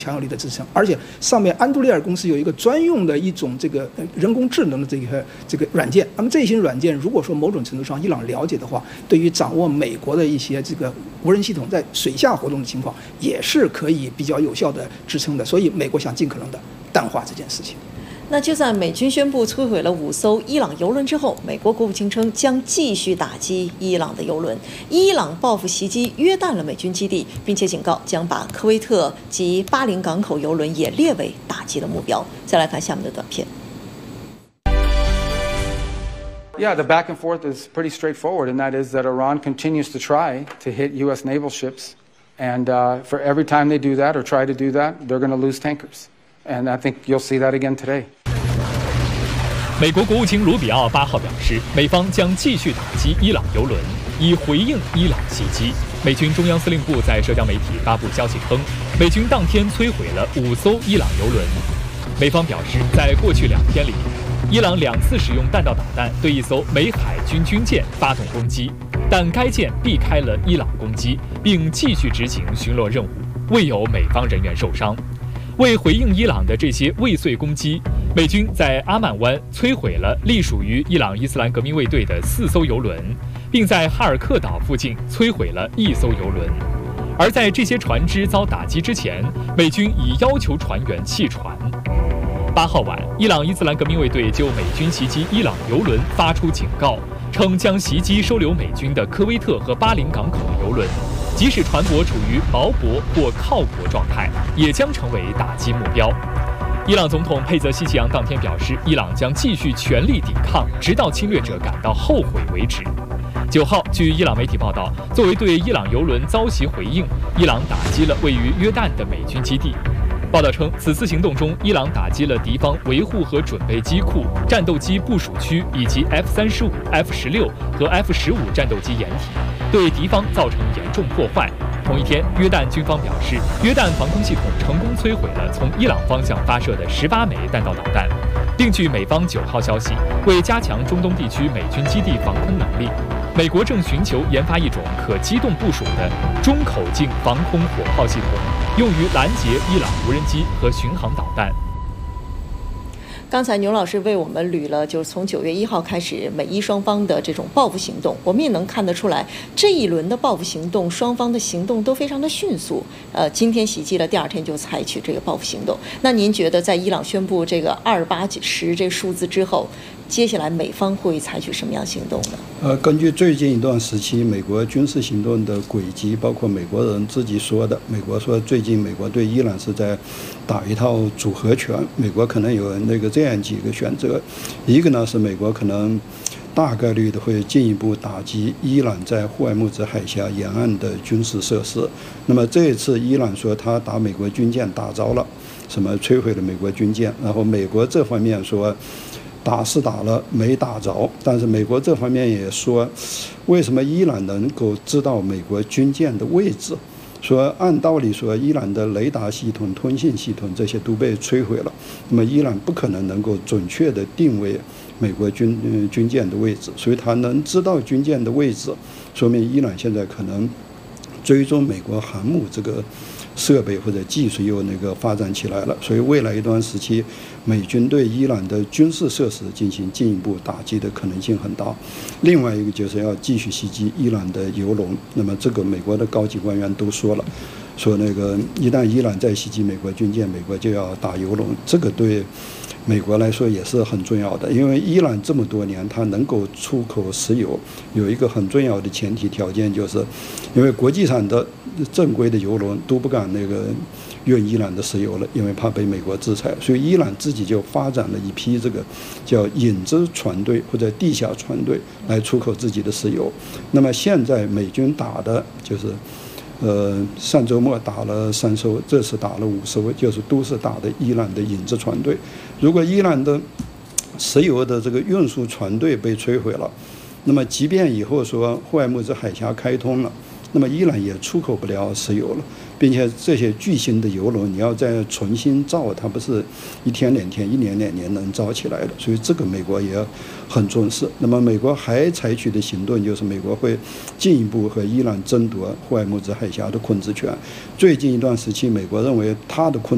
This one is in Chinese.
强有力的支撑，而且上面安杜利尔公司有一个专用的一种这个人工智能的这个软件。那么这些软件，如果说某种程度上伊朗了解的话，对于掌握美国的一些这个无人系统在水下活动的情况，也是可以比较有效的支撑的。所以美国想尽可能的淡化这件事情。 那就在美军宣布摧毁了5艘伊朗油轮之后，美国国务卿称将继续打击伊朗的油轮。伊朗报复袭击约旦了美军基地，并且警告将把科威特及巴林港口油轮也列为打击的目标。再来看下面的短片。 Yeah, the back and forth is pretty straightforward, and that is that Iran continues to try to hit U.S. naval ships, and for every time they do that or try to do that, they're going to lose tankers. And I think you'll see that again today. 美国国务卿卢比奥8号表示，美方将继续打击伊朗油轮，以回应伊朗袭击。美军中央司令部在社交媒体发布消息称，美军当天摧毁了5艘伊朗油轮。美方表示，在过去2天里，伊朗2次使用弹道导弹对一艘美海军军舰发动攻击，但该舰避开了伊朗攻击，并继续执行巡逻任务，未有美方人员受伤。为回应伊朗的这些未遂攻击，美军在阿曼湾摧毁了隶属于伊朗伊斯兰革命卫队的4艘油轮，并在哈尔克岛附近摧毁了1艘油轮。而在这些船只遭打击之前，美军已要求船员弃船。8号晚，伊朗伊斯兰革命卫队就美军袭击伊朗油轮发出警告，称将袭击收留美军的科威特和巴林港口的油轮。即使船舶处于锚泊或靠泊状态，也将成为打击目标。伊朗总统佩泽希奇扬当天表示，伊朗将继续全力抵抗，直到侵略者感到后悔为止。9号，据伊朗媒体报道，作为对伊朗油轮遭袭回应，伊朗打击了位于约旦的美军基地。报道称，此次行动中，伊朗打击了敌方维护和准备机库、战斗机部署区以及 F-35、F-16和 F-15战斗机掩体，对敌方造成严重破坏。同一天，约旦军方表示，约旦防空系统成功摧毁了从伊朗方向发射的18枚弹道导弹。另据美方9号消息，为加强中东地区美军基地防空能力，美国正寻求研发一种可机动部署的中口径防空火炮系统，用于拦截伊朗无人机和巡航导弹。 刚才牛老师为我们捋了，就是从9月1号开始，美伊双方的这种报复行动，我们也能看得出来，这一轮的报复行动，双方的行动都非常的迅速。今天袭击了，第2天就采取这个报复行动。那您觉得，在伊朗宣布这个280这个数字之后，接下来美方会采取什么样行动呢？ 根据最近一段时期美国军事行动的轨迹，包括美国人自己说的，美国说最近美国对伊朗是在打一套组合拳，美国可能有这样几个选择，一个呢是美国可能大概率的会进一步打击伊朗在霍尔木兹海峡沿岸的军事设施。那么这一次伊朗说他打美国军舰打着了，什么摧毁了美国军舰，然后美国这方面说打是打了，没打着，但是美国这方面也说，为什么伊朗能够知道美国军舰的位置？说按道理说，伊朗的雷达系统、通信系统这些都被摧毁了，那么伊朗不可能能够准确的定位美国军舰的位置，所以他能知道军舰的位置，说明伊朗现在可能追踪美国航母这个设备或者技术又发展起来了，所以未来一段时期，美军对伊朗的军事设施进行进一步打击的可能性很大。另外一个就是要继续袭击伊朗的油轮，那么这个美国的高级官员都说了，说一旦伊朗再袭击美国军舰，美国就要打油轮，这个对美国来说也是很重要的，因为伊朗这么多年它能够出口石油，有一个很重要的前提条件，就是因为国际上的正规的油轮都不敢运伊朗的石油了，因为怕被美国制裁，所以伊朗自己就发展了一批这个叫影子船队或者地下船队来出口自己的石油。那么现在美军打的就是上周末打了3艘，这次打了5艘，就是都是打的伊朗的影子船队。如果伊朗的石油的这个运输船队被摧毁了，那么即便以后说霍尔木兹海峡开通了，那么伊朗也出口不了石油了，并且这些巨型的油轮你要再重新造，它不是1天2天、1年2年能造起来的，所以这个美国也很重视。那么美国还采取的行动就是，美国会进一步和伊朗争夺霍尔木兹海峡的控制权。最近一段时期，美国认为它的控